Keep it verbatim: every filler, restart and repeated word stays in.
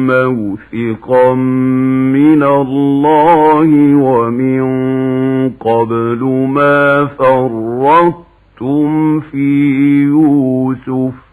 موثقا من الله ومن قبل ما فرطتم في يوسف